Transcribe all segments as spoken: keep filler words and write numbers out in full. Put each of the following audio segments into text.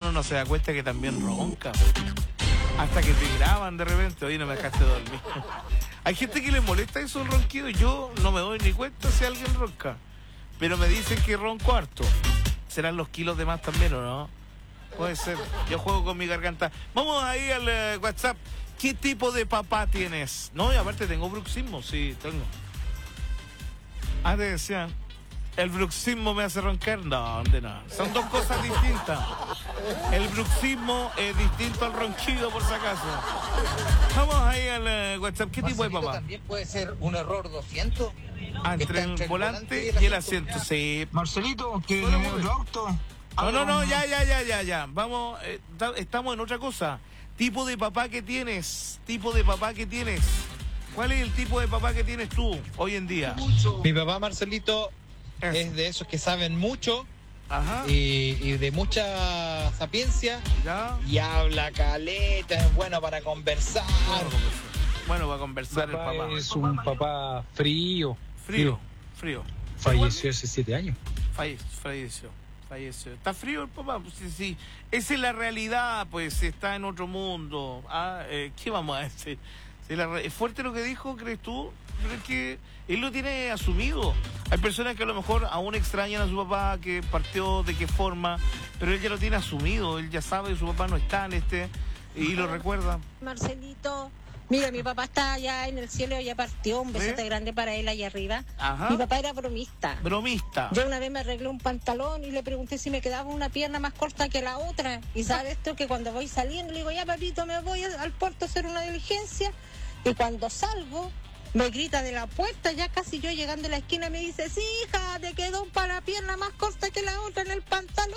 uno no se da cuenta que también ronca. Hasta que te graban de repente, oye, no me dejaste dormir. Hay gente que le molesta eso el ronquido, yo no me doy ni cuenta si alguien ronca. Pero me dicen que ronco harto. ¿Serán los kilos de más también o no? Puede ser, yo juego con mi garganta. Vamos ahí al uh, WhatsApp. ¿Qué tipo de papá tienes? No, y aparte tengo bruxismo, sí, tengo. Ah, te decían, ¿el bruxismo me hace roncar? No, ¿dónde no? Son dos cosas distintas. El bruxismo es distinto al ronquido, por si acaso. Vamos ahí al uh, WhatsApp. ¿Qué tipo de papá? También puede ser un error doscientos. Ah, entre el volante y el asiento, sí. Marcelito, que Bueno, en el auto. No, no, no, ya, ya, ya, ya, ya. Vamos, eh, ta- estamos en otra cosa. Tipo de papá que tienes, tipo de papá que tienes. ¿Cuál es el tipo de papá que tienes tú hoy en día? Mi papá Marcelito Eso. es de esos que saben mucho Ajá. y, y de mucha sapiencia Ya. y habla caleta, es bueno para conversar. Bueno, va a conversar el Papá papá. es un papá frío. Frío, frío. Falleció hace siete años. Falle- Falleció, falleció. Está frío el papá, pues sí, sí. Esa es la realidad, pues está en otro mundo. Ah, eh, ¿qué vamos a decir? Sí, la re- ¿Es fuerte lo que dijo, crees tú? Pero es que él lo tiene asumido. Hay personas que a lo mejor aún extrañan a su papá, que partió, de qué forma, pero él ya lo tiene asumido, él ya sabe que su papá no está en este, y lo recuerda. Marcelito, mira, mi papá está allá en el cielo, ya partió, un besote ¿Eh? grande para él allá arriba. Ajá. Mi papá era bromista. Bromista. Yo una vez me arreglé un pantalón y le pregunté si me quedaba una pierna más corta que la otra. Y sabes esto, que cuando voy saliendo le digo, ya papito, me voy al puerto a hacer una diligencia. Y cuando salgo, me grita de la puerta, ya casi yo llegando a la esquina, me dice, sí, hija, te quedó una pierna más corta que la otra en el pantalón.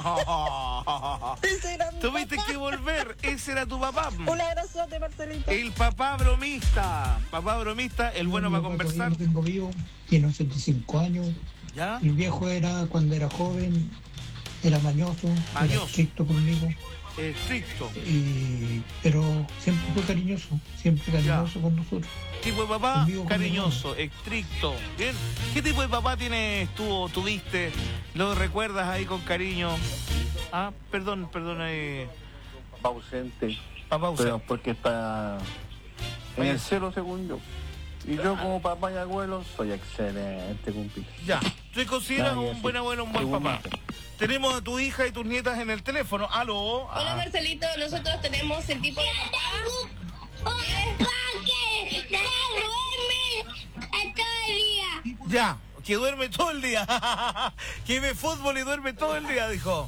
Ese era mi Tuviste papá. que volver, ese era tu papá. Un abrazote, Marcelito. El papá bromista. Papá bromista, el bueno Mi para papá conversar. todavía lo tengo vivo, tiene ochenta y cinco años. ¿Ya? El viejo era, cuando era joven, era mañoso, Mañoso. era estricto conmigo, Estricto. y, pero siempre fue cariñoso, siempre cariñoso con nosotros. Tipo de papá, Conmigo, con cariñoso, estricto. Bien. ¿Qué tipo de papá tienes tú o tuviste? ¿Lo recuerdas ahí con cariño? Ah, perdón, perdón ahí. Papá ausente, Papá pero ausente. porque está en el cielo según yo. Y yo como papá y abuelo soy excelente, cumple. Ya. ¿Tú consideras Nada que un decir. buen abuelo, un buen papá? Tenemos a tu hija y tus nietas en el teléfono. Aló. Hola Ah. Marcelito, nosotros tenemos el tipo de papá que se duerme todo el día. Ya, que duerme todo el día. Que ve fútbol y duerme todo el día, dijo.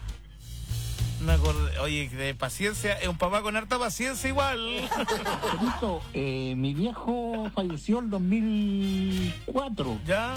Me acordé, oye, de paciencia, es un papá con harta paciencia igual. Marcelito, eh, mi viejo falleció en dos mil cuatro ¿Ya?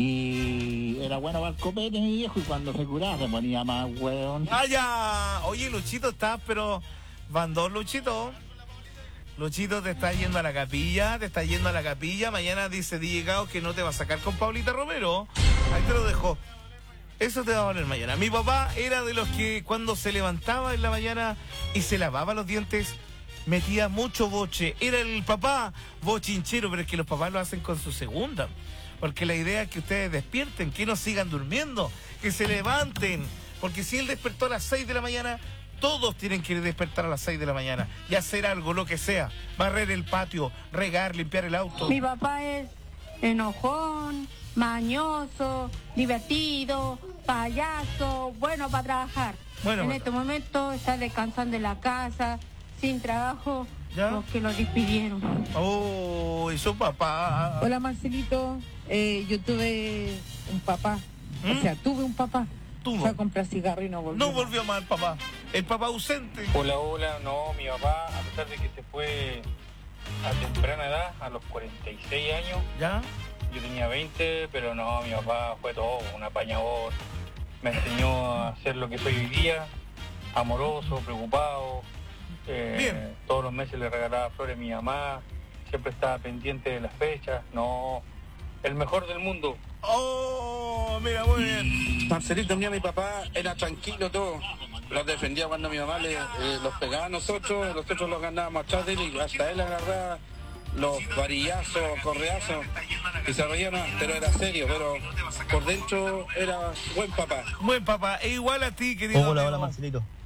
y era bueno para el copete mi viejo, y cuando se curaba se ponía más hueón. Ah, ya. Oye, Luchito, estás, pero van dos, Luchito. Luchito te está yendo a la capilla, te está yendo a la capilla. Mañana dice D J Gao que no te va a sacar con Paulita Romero. Ahí te lo dejo. Eso te va a valer mañana. Mi papá era de los que cuando se levantaba en la mañana y se lavaba los dientes, metía mucho boche. Era el papá bochinchero, pero es que los papás lo hacen con su segunda. Porque la idea es que ustedes despierten, que no sigan durmiendo, que se levanten. Porque si él despertó a las seis de la mañana, todos tienen que despertar a las seis de la mañana y hacer algo, lo que sea. Barrer el patio, regar, limpiar el auto. Mi papá es enojón, mañoso, divertido, payaso, bueno para trabajar. Bueno, en para este momento está descansando en la casa, sin trabajo, ¿Ya? porque lo despidieron. Oh, y su papá. Hola Marcelito, eh, yo tuve un papá, ¿Mm? o sea, tuve un papá, Tuvo. fue a comprar cigarro y no volvió. No volvió más el papá. El papá ausente. Hola, hola, no, mi papá, a pesar de que se fue a temprana edad, a los cuarenta y seis años, ¿Ya? yo tenía veinte, pero no, mi papá fue todo, un apañador, me enseñó a hacer lo que soy hoy día, amoroso, preocupado, eh, Bien. todos los meses le regalaba flores a mi mamá, siempre estaba pendiente de las fechas, no, el mejor del mundo. Oh, mira, muy bien. Marcelito, mira, mi papá era tranquilo todo. Los defendía cuando mi mamá le, eh, los pegaba a nosotros, nosotros los ganábamos atrás de él y hasta él agarraba los varillazos, correazos y se reía más, pero era serio, pero por dentro era buen papá. Buen papá, e igual a ti, querido Hola, amigo. hola Marcelito.